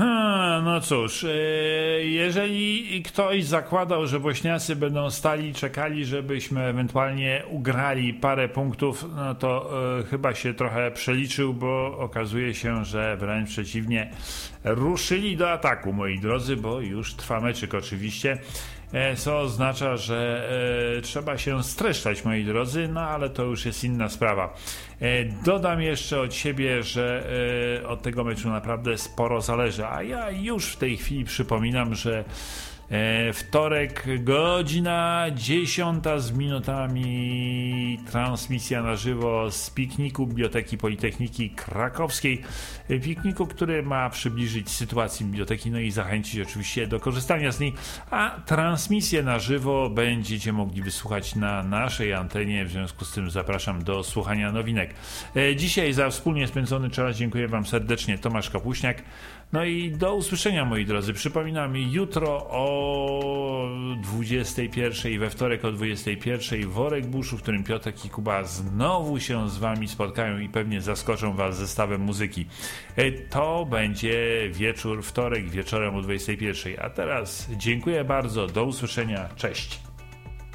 No cóż, jeżeli ktoś zakładał, że Bośniacy będą stali i czekali, żebyśmy ewentualnie ugrali parę punktów, no to chyba się trochę przeliczył, bo okazuje się, że wręcz przeciwnie, ruszyli do ataku, moi drodzy, bo już trwa meczyk oczywiście, co oznacza, że trzeba się streszczać, moi drodzy, no ale to już jest inna sprawa. Dodam jeszcze od siebie, że od tego meczu naprawdę sporo zależy, a ja już w tej chwili przypominam, że wtorek, godzina 10 z minutami, transmisja na żywo z pikniku Biblioteki Politechniki Krakowskiej. Pikniku, który ma przybliżyć sytuację biblioteki, no i zachęcić oczywiście do korzystania z niej, a transmisję na żywo będziecie mogli wysłuchać na naszej antenie, w związku z tym zapraszam do słuchania nowinek. Dzisiaj za wspólnie spędzony czas dziękuję Wam serdecznie, Tomasz Kapuśniak. No i do usłyszenia, moi drodzy. Przypominam, jutro o 21 i we wtorek o 21 Worek Buszu, w którym Piotrek i Kuba znowu się z Wami spotkają i pewnie zaskoczą Was zestawem muzyki. To będzie wieczór, wtorek wieczorem o 21. A teraz dziękuję bardzo, do usłyszenia, cześć.